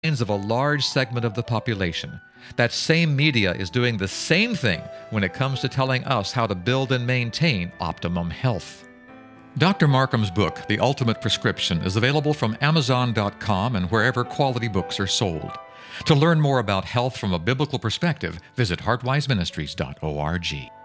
minds of a large segment of the population. That same media is doing the same thing when it comes to telling us how to build and maintain optimum health. Dr. Markham's book, The Ultimate Prescription, is available from Amazon.com and wherever quality books are sold. To learn more about health from a biblical perspective, visit heartwiseministries.org.